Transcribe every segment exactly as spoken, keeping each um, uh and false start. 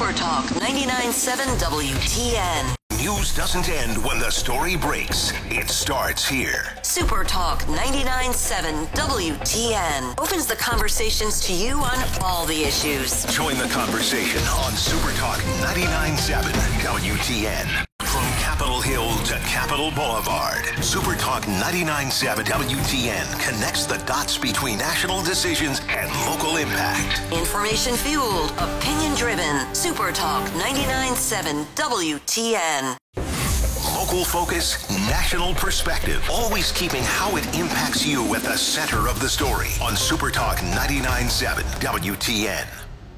Super Talk ninety-nine point seven W T N. News doesn't end when the story breaks. It starts here. Super Talk ninety-nine point seven W T N opens the conversations to you on all the issues. Join the conversation on Super Talk ninety-nine point seven W T N. From Capitol Hill to Capitol Boulevard, Super Talk ninety-nine point seven W T N connects the dots between national decisions and local impact. Information fueled, opinion driven. Super Talk ninety-nine point seven W T N. Local focus, national perspective, always keeping how it impacts you at the center of the story on Super Talk ninety-nine point seven W T N.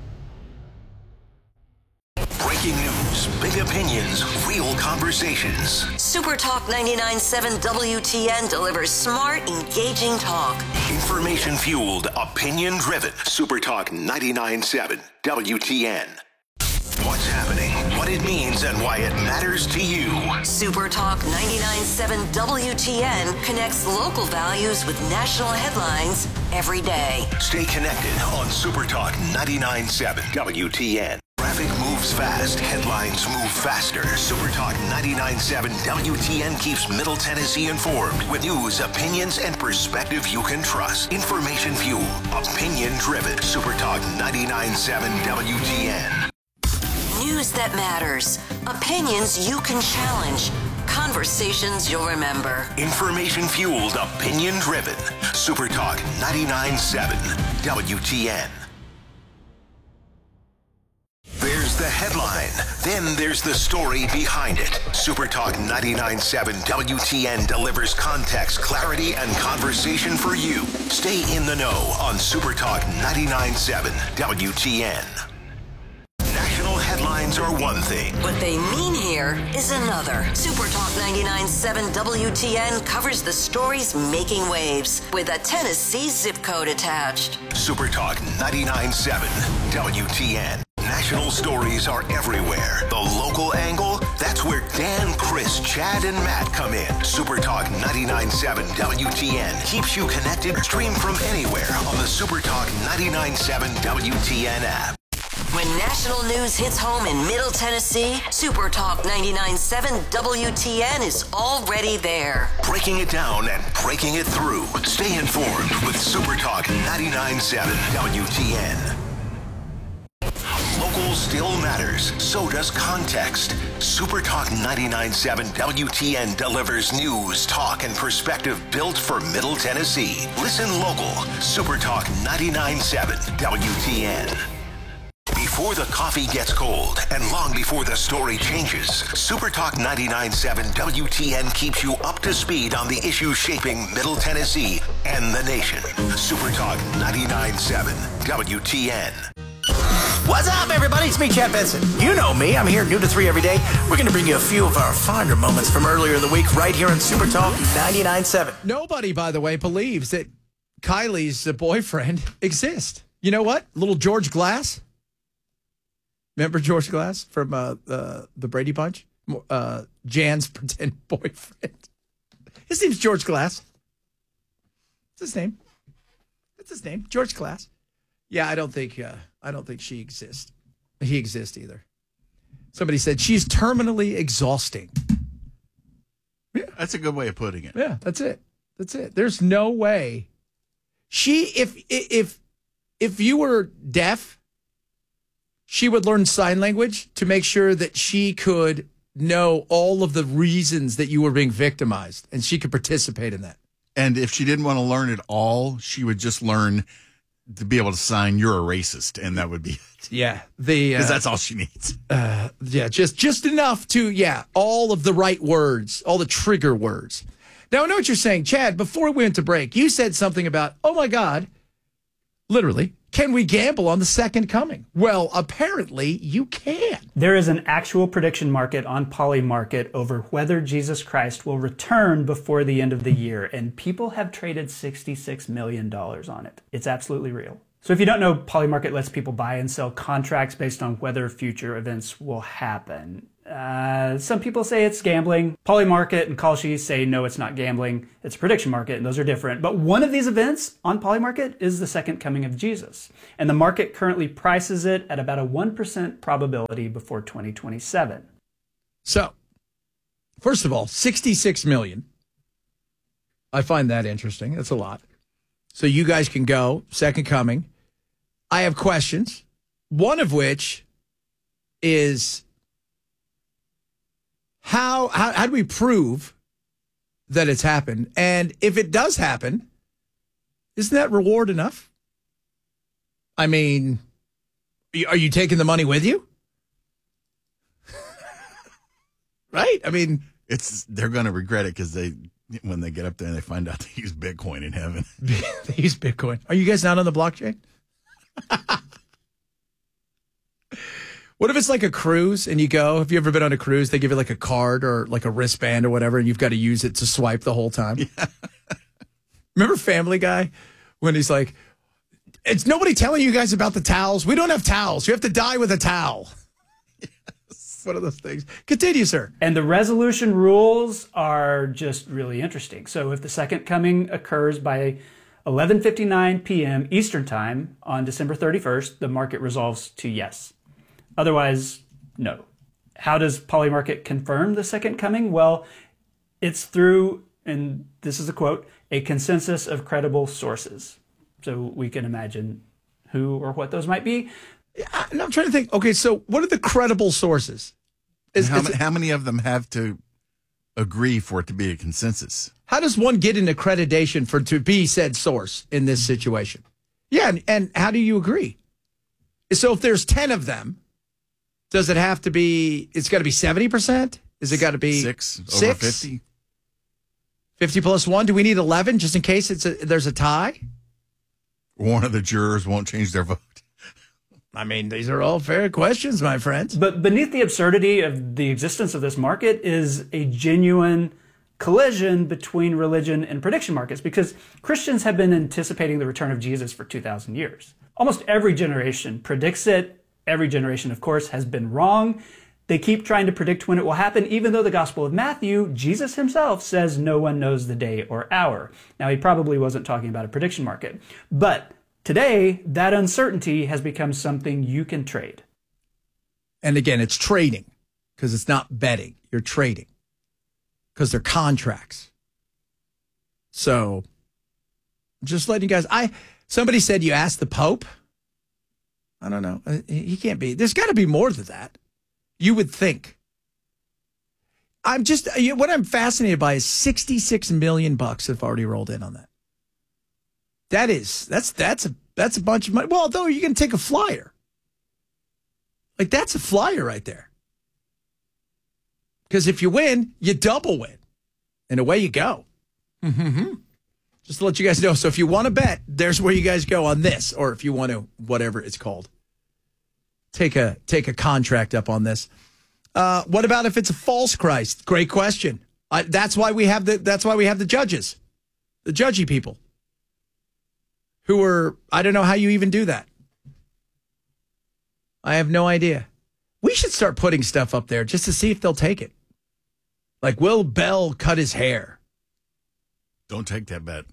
Breaking news, big opinions, real conversations. Super Talk ninety-nine point seven W T N delivers smart, engaging talk. Information fueled, opinion driven. Super Talk ninety-nine point seven W T N. What's happening, what it means, and why it matters to you. Super Talk ninety-nine point seven W T N connects local values with national headlines every day. Stay connected on Super Talk ninety-nine point seven W T N. Traffic moves fast, headlines move faster. Super Talk ninety-nine point seven W T N keeps Middle Tennessee informed with news, opinions, and perspective you can trust. Information fueled, opinion driven. Super Talk ninety-nine point seven W T N. News that matters. Opinions you can challenge. Conversations you'll remember. Information fueled, opinion driven. Super Talk ninety-nine point seven W T N. There's the headline. Then there's the story behind it. Super Talk ninety-nine point seven W T N delivers context, clarity, and conversation for you. Stay in the know on Super Talk ninety-nine point seven W T N. National headlines are one thing. What they mean here is another. Super Talk ninety-nine point seven W T N covers the stories making waves with a Tennessee zip code attached. Super Talk ninety-nine point seven W T N. National stories are everywhere. The local angle, that's where Dan, Chris, Chad, and Matt come in. Super Talk ninety-nine point seven W T N keeps you connected. Stream from anywhere on the Super Talk ninety-nine point seven W T N app. When national news hits home in Middle Tennessee, Super Talk ninety-nine point seven W T N is already there. Breaking it down and breaking it through. Stay informed with Super Talk ninety-nine point seven W T N. Local still matters, so does context. Super Talk ninety-nine point seven W T N delivers news, talk, and perspective built for Middle Tennessee. Listen local. Super Talk ninety-nine point seven W T N. Before the coffee gets cold and long before the story changes, Super Talk ninety-nine point seven W T N keeps you up to speed on the issues shaping Middle Tennessee and the nation. Super Talk ninety-nine point seven W T N. What's up, everybody? It's me, Chad Benson. You know me. I'm here noon to three every day. We're going to bring you a few of our fonder moments from earlier in the week right here on Super Talk ninety-nine point seven. Nobody, by the way, believes that Kylie's boyfriend exists. You know what? Little George Glass. Remember George Glass from uh, uh, the Brady Bunch? Uh, Jan's pretend boyfriend. His name's George Glass. That's his name. That's his name, George Glass. Yeah, I don't think uh, I don't think she exists. He exists either. Somebody said she's terminally exhausting. Yeah, that's a good way of putting it. Yeah, that's it. That's it. There's no way she if if if you were deaf, she would learn sign language to make sure that she could know all of the reasons that you were being victimized, and she could participate in that. And if she didn't want to learn it all, she would just learn to be able to sign "you're a racist," and that would be it. Yeah, the because uh, that's all she needs. Uh, yeah, just just enough to yeah, all of the right words, all the trigger words. Now I know what you're saying, Chad. Before we went to break, you said something about, oh my God, literally, can we gamble on the second coming? Well, apparently you can. There is an actual prediction market on Polymarket over whether Jesus Christ will return before the end of the year, and people have traded sixty-six million dollars on it. It's absolutely real. So if you don't know, Polymarket lets people buy and sell contracts based on whether future events will happen. Uh, Uh, some people say it's gambling. Polymarket and Kalshi say no, it's not gambling. It's a prediction market, and those are different. But one of these events on Polymarket is the second coming of Jesus. And the market currently prices it at about a one percent probability before twenty twenty-seven. So, first of all, sixty-six million. I find that interesting. That's a lot. So you guys can go, second coming. I have questions, one of which is how, how, how do we prove that it's happened? And if it does happen, isn't that reward enough? I mean, are you taking the money with you? Right? I mean, it's they're going to regret it because they when they get up there and they find out they use Bitcoin in heaven. They use Bitcoin. Are you guys not on the blockchain? What if it's like a cruise and you go? Have you ever been on a cruise? They give you like a card or like a wristband or whatever, and you've got to use it to swipe the whole time. Yeah. Remember Family Guy when he's like, "It's nobody telling you guys about the towels. We don't have towels. You have to die with a towel." Yes. One of those things. Continue, sir. And the resolution rules are just really interesting. So if the second coming occurs by eleven fifty-nine p.m. Eastern Time on December thirty-first, the market resolves to yes. Otherwise, no. How does Polymarket confirm the second coming? Well, it's through, and this is a quote, a consensus of credible sources. So we can imagine who or what those might be. And I'm trying to think, okay, so what are the credible sources? Is, how, is it, how many of them have to agree for it to be a consensus? How does one get an accreditation for to be said source in this situation? Yeah, and, and how do you agree? So if there's ten of them, does it have to be, it's got to be seventy percent? Is it got to be six? six? Over fifty? fifty plus one? Do we need eleven just in case it's a, there's a tie? One of the jurors won't change their vote. I mean, these are all fair questions, my friends. But beneath the absurdity of the existence of this market is a genuine collision between religion and prediction markets, because Christians have been anticipating the return of Jesus for two thousand years. Almost every generation predicts it. Every generation, of course, has been wrong. They keep trying to predict when it will happen, even though the Gospel of Matthew, Jesus himself says no one knows the day or hour. Now, he probably wasn't talking about a prediction market. But today, that uncertainty has become something you can trade. And again, it's trading because it's not betting. You're trading because they're contracts. So just letting you guys, I, somebody said you asked the Pope. I don't know. He can't be. There's got to be more than that. You would think. I'm just, what I'm fascinated by is sixty-six million bucks have already rolled in on that. That is, that's, that's a, that's a bunch of money. Well, though, you can take a flyer. Like, that's a flyer right there. Because if you win, you double win. And away you go. Mm-hmm. Just to let you guys know. So if you want to bet, there's where you guys go on this. Or if you want to, whatever it's called, take a take a contract up on this. Uh, what about if it's a false Christ? Great question. Uh, that's why we have the that's why we have the judges, the judgy people, who are, I don't know how you even do that. I have no idea. We should start putting stuff up there just to see if they'll take it. Like, will Bell cut his hair? Don't take that bet.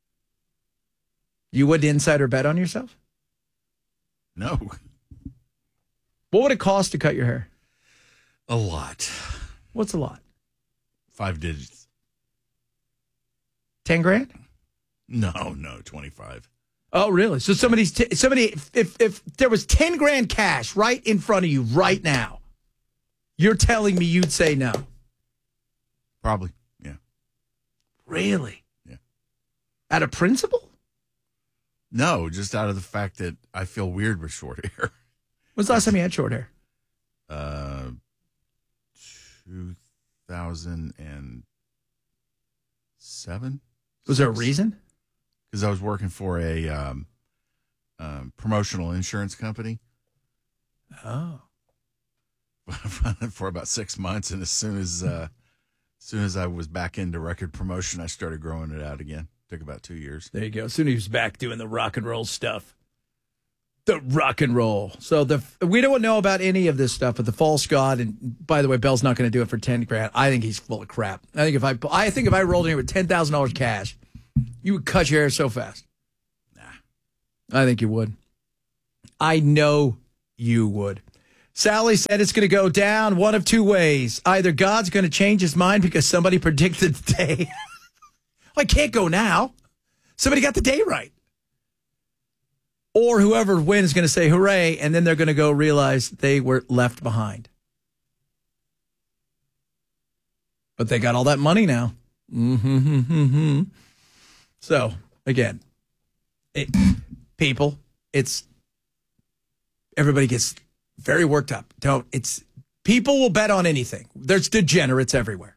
You would insider bet on yourself? No. What would it cost to cut your hair? A lot. What's a lot? Five digits. Ten grand? No, no, twenty-five. Oh, really? So somebody's t- somebody. If if there was ten grand cash right in front of you right now, you're telling me you'd say no? Probably, yeah. Really? Yeah. Out of principle? No, just out of the fact that I feel weird with short hair. When's the last time you had short hair? Uh, two thousand seven. Was there a reason? Because I was working for a um, um, promotional insurance company. Oh. For about six months, and as soon as uh, as soon as I was back into record promotion, I started growing it out again. Took about two years. There you go. As soon as he was back doing the rock and roll stuff. The rock and roll. So the we don't know about any of this stuff, but the false god, and by the way, Bell's not going to do it for ten grand. I think he's full of crap. I think if I, I think if I rolled in here with ten thousand dollars cash, you would cut your hair so fast. Nah, I think you would. I know you would. Sally said it's going to go down one of two ways. Either God's going to change his mind because somebody predicted the day. Well, I can't go now. Somebody got the day right. Or whoever wins is going to say hooray, and then they're going to go realize they were left behind. But they got all that money now. Mm-hmm, mm-hmm, mm-hmm. So, again, it, people, it's, everybody gets very worked up. Don't, it's, people will bet on anything. There's degenerates everywhere.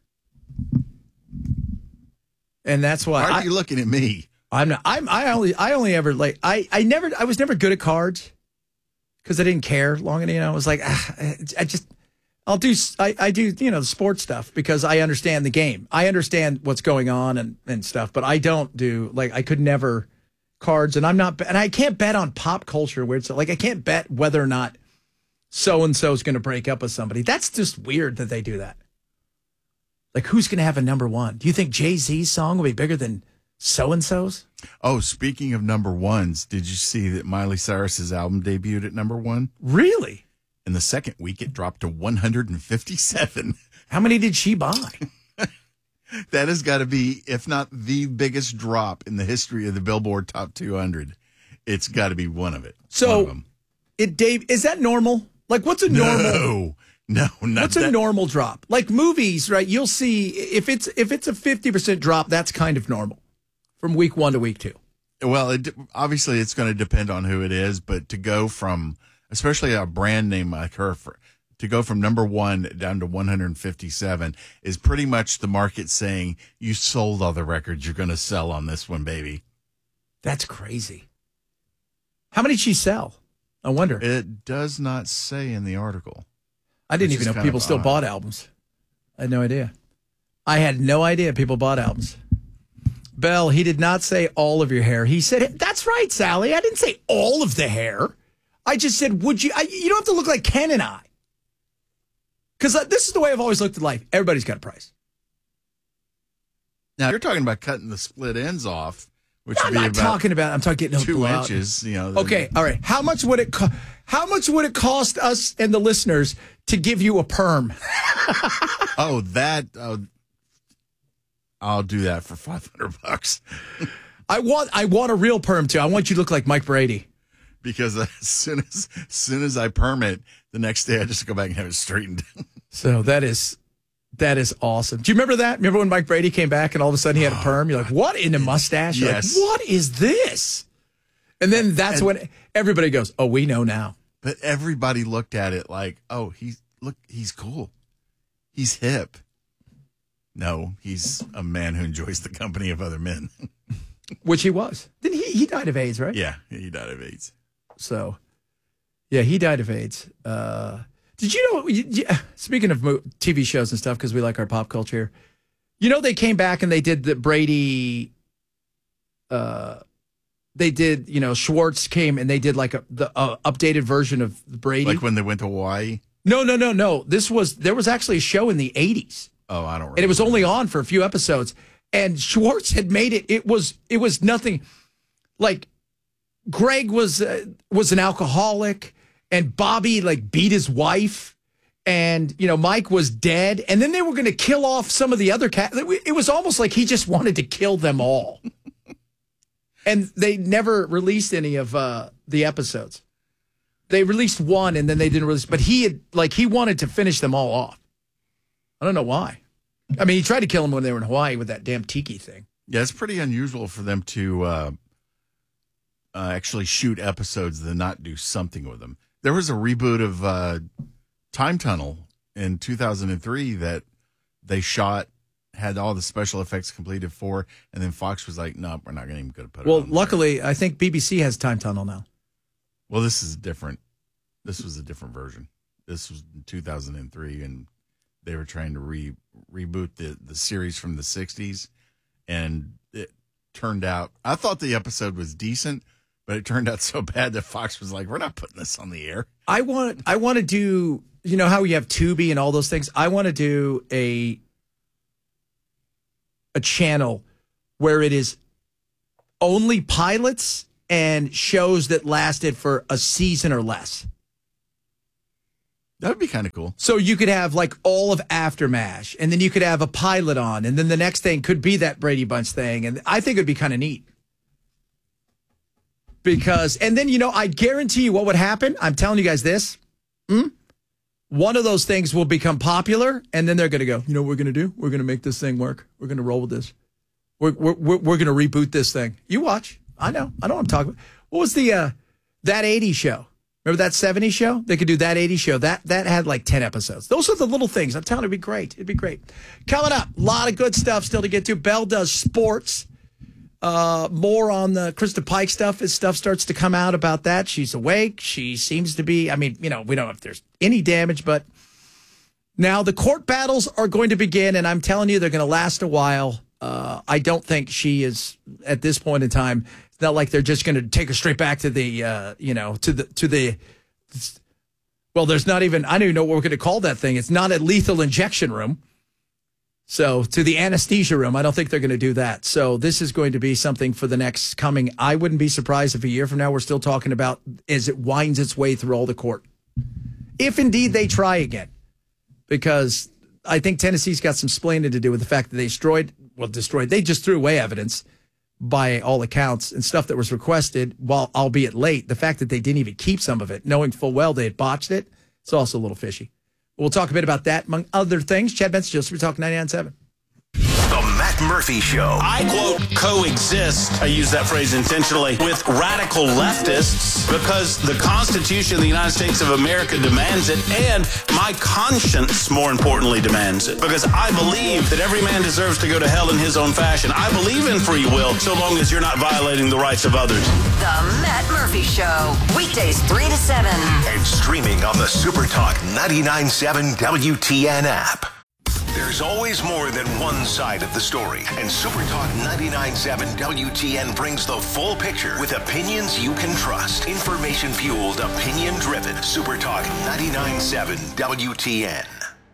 And that's why. Why are I, you looking at me? I'm not, I'm, I only, I only ever like, I, I never, I was never good at cards because I didn't care long enough. You know, I was like, ah, I just, I'll do, I, I do, you know, the sports stuff because I understand the game. I understand what's going on and, and stuff, but I don't do, like, I could never cards and I'm not, and I can't bet on pop culture where it's like, I can't bet whether or not so-and-so is going to break up with somebody. That's just weird that they do that. Like, who's going to have a number one? Do you think Jay-Z's song will be bigger than so-and-so's? Oh, speaking of number ones, did you see that Miley Cyrus's album debuted at number one? Really? In the second week, it dropped to one hundred fifty-seven. How many did she buy? That has got to be, if not the biggest drop in the history of the Billboard Top two hundred. It's got to be one of it. So, one of them. It, Dave, is that normal? Like, what's a normal? No, no, not What's that. a normal drop? Like movies, right? You'll see if it's if it's a fifty percent drop, that's kind of normal from week one to week two. Well, it, obviously, it's going to depend on who it is, but to go from, especially a brand name like her, for, to go from number one down to one hundred fifty-seven is pretty much the market saying, you sold all the records you're going to sell on this one, baby. That's crazy. How many did she sell? I wonder. It does not say in the article. I didn't Which even is know kind people of still odd. bought albums. I had no idea. I had no idea people bought albums. Bell, he did not say all of your hair. He said, that's right, Sally. I didn't say all of the hair. I just said, would you? I, you don't have to look like Ken and I. Because uh, this is the way I've always looked at life. Everybody's got a price. Now, you're talking about cutting the split ends off, which I'm would be not about talking about, I'm talking getting two blow out. inches. You know. Okay, all right. How much would it co- How much would it cost us and the listeners to give you a perm? Oh, that. Uh, I'll do that for five hundred bucks. I want I want a real perm too. I want you to look like Mike Brady. Because as soon as, as soon as I perm it, the next day I just go back and have it straightened. So that is that is awesome. Do you remember that? Remember when Mike Brady came back and all of a sudden he had a perm? You're like, what in the mustache? You're Yes. like, what is this? And then that's And- when everybody goes, oh, we know now. But everybody looked at it like, oh, he's look, he's cool. He's hip. No, he's a man who enjoys the company of other men. Which he was. Didn't he? He died of AIDS, right? Yeah, he died of AIDS. So, yeah, he died of AIDS. Uh, did you know, you, you, speaking of mo- T V shows and stuff, because we like our pop culture here, you know, they came back and they did the Brady, uh, they did, you know, Schwartz came and they did like a the uh, updated version of Brady. Like when they went to Hawaii. no, no, no, no. This was, there was actually a show in the eighties. Oh, I don't remember. And it was only on for a few episodes. And Schwartz had made it. It was it was nothing. Like Greg was uh, was an alcoholic, and Bobby like beat his wife, and you know Mike was dead. And then they were going to kill off some of the other cats. It was almost like he just wanted to kill them all. And they never released any of uh, the episodes. They released one, and then they didn't release. But he had like he wanted to finish them all off. I don't know why. I mean, he tried to kill him when they were in Hawaii with that damn tiki thing. Yeah, it's pretty unusual for them to uh, uh, actually shoot episodes and then not do something with them. There was a reboot of uh, Time Tunnel in two thousand three that they shot, had all the special effects completed for, and then Fox was like, no, we're not going to even go to put it Well, on. luckily, I think B B C has Time Tunnel now. Well, this is different. This was a different version. This was in two thousand three, and they were trying to re reboot the, the series from the sixties, and it turned out, I thought the episode was decent, But it turned out so bad that Fox was like, we're not putting this on the air. I want I want to do, you know how you have Tubi and all those things? I want to do a a channel where it is only pilots and shows that lasted for a season or less. That would be kind of cool. So you could have like all of Aftermath, and then you could have a pilot on, and then the next thing could be that Brady Bunch thing. And I think it would be kind of neat. Because, and then, you know, I guarantee you what would happen. I'm telling you guys this. Hmm? One of those things will become popular, and then they're going to go, you know what we're going to do? We're going to make this thing work. We're going to roll with this. We're we're we're going to reboot this thing. You watch. I know. I know what I'm talking about. What was the, uh, That eighties show? Remember that seventies show? They could do That eighties show. That that had like ten episodes. Those are the little things. I'm telling you, it'd be great. It'd be great. Coming up, a lot of good stuff still to get to. Belle does sports. Uh, more on the Krista Pike stuff as stuff starts to come out about that. She's awake. She seems to be, I mean, you know, we don't know if there's any damage, but now the court battles are going to begin, and I'm telling you, they're going to last a while. Uh, I don't think she is, at this point in time, it's not like they're just going to take her straight back to the, uh, you know, to the, to the, well, there's not even, I don't even know what we're going to call that thing. It's not a lethal injection room. So to the anesthesia room, I don't think they're going to do that. So this is going to be something for the next coming. I wouldn't be surprised if a year from now we're still talking about as it winds its way through all the court. If indeed they try again, because I think Tennessee's got some splaining to do with the fact that they destroyed, well, destroyed, they just threw away evidence by all accounts and stuff that was requested, while albeit late. The fact that they didn't even keep some of it, knowing full well they had botched it, it's also a little fishy. We'll talk a bit about that, among other things. Chad Benson, Super Talk ninety-nine point seven. The Matt Murphy Show. I, quote, coexist, I use that phrase intentionally, with radical leftists because the Constitution of the United States of America demands it, and my conscience, more importantly, demands it. Because I believe that every man deserves to go to hell in his own fashion. I believe in free will, so long as you're not violating the rights of others. The Matt Murphy Show, weekdays three to seven. And streaming on the Super Talk ninety-nine point seven W T N app. There's always more than one side of the story, and Super Talk ninety-nine point seven W T N brings the full picture with opinions you can trust. Information-fueled, opinion-driven. Super Talk ninety-nine point seven W T N.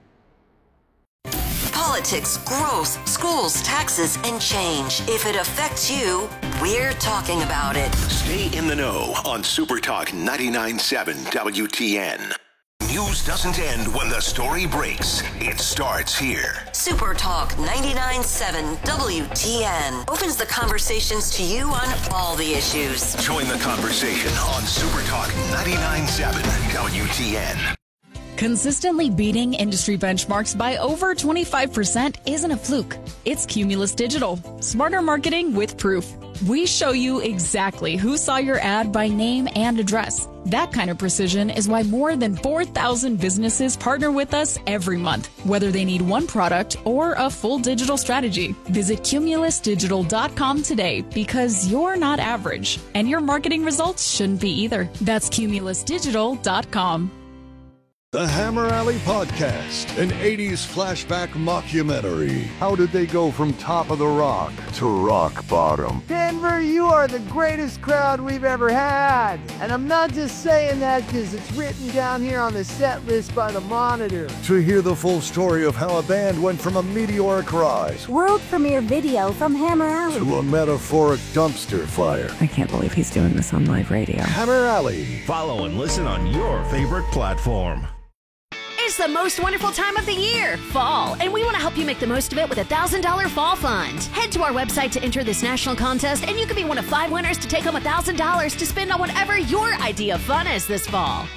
Politics, growth, schools, taxes, and change. If it affects you, we're talking about it. Stay in the know on Super Talk ninety-nine point seven W T N. News doesn't end when the story breaks. It starts here. Super Talk ninety-nine point seven W T N opens the conversations to you on all the issues. Join the conversation on Super Talk ninety-nine point seven W T N. Consistently beating industry benchmarks by over twenty-five percent isn't a fluke. It's Cumulus Digital. Smarter marketing with proof. We show you exactly who saw your ad by name and address. That kind of precision is why more than four thousand businesses partner with us every month, whether they need one product or a full digital strategy. Visit cumulus digital dot com today, because you're not average, and your marketing results shouldn't be either. That's cumulus digital dot com. The Hammer Alley Podcast, an eighties flashback mockumentary. How did they go from top of the rock to rock bottom? Denver, you are the greatest crowd we've ever had. And I'm not just saying that because it's written down here on the set list by the Monitor. To hear the full story of how a band went from a meteoric rise, world premiere video from Hammer Alley, to a metaphoric dumpster fire. I can't believe he's doing this on live radio. Hammer Alley. Follow and listen on your favorite platform. It's the most wonderful time of the year, fall, and we want to help you make the most of it with a one thousand dollars Fall Fund. Head to our website to enter this national contest, and you could be one of five winners to take home one thousand dollars to spend on whatever your idea of fun is this fall.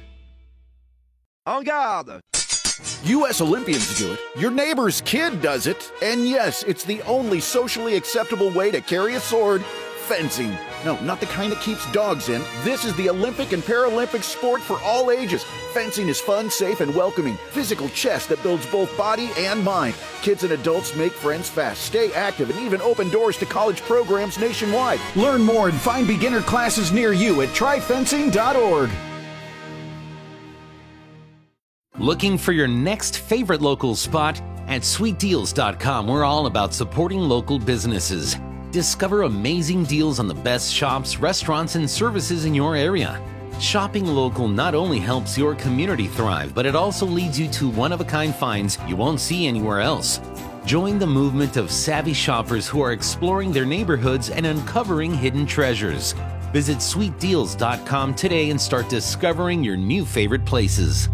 En garde! U S Olympians do it, your neighbor's kid does it, and yes, it's the only socially acceptable way to carry a sword: fencing. No, not the kind that keeps dogs in. This is the Olympic and Paralympic sport for all ages. Fencing is fun, safe, and welcoming. Physical chess that builds both body and mind. Kids and adults make friends fast, stay active, and even open doors to college programs nationwide. Learn more and find beginner classes near you at try fencing dot org. Looking for your next favorite local spot? At sweet deals dot com, we're all about supporting local businesses. Discover amazing deals on the best shops, restaurants, and services in your area. Shopping local not only helps your community thrive, but it also leads you to one-of-a-kind finds you won't see anywhere else. Join the movement of savvy shoppers who are exploring their neighborhoods and uncovering hidden treasures. Visit sweet deals dot com today and start discovering your new favorite places.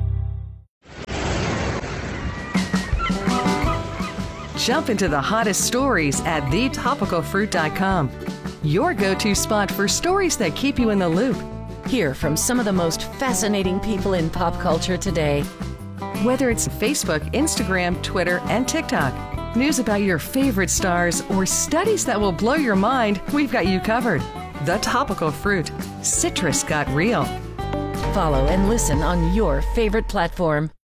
Jump into the hottest stories at the topical fruit dot com. Your go-to spot for stories that keep you in the loop. Hear from some of the most fascinating people in pop culture today. Whether it's Facebook, Instagram, Twitter, and TikTok, news about your favorite stars, or studies that will blow your mind, we've got you covered. The Topical Fruit. Citrus got real. Follow and listen on your favorite platform.